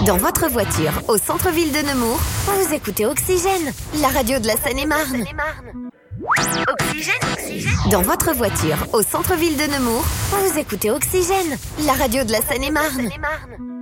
Dans votre voiture, au centre-ville de Nemours, vous écoutez Oxygène, la radio de la Seine-et-Marne. Oxygène. Dans votre voiture, au centre-ville de Nemours, vous écoutez Oxygène, la radio de la Seine-et-Marne.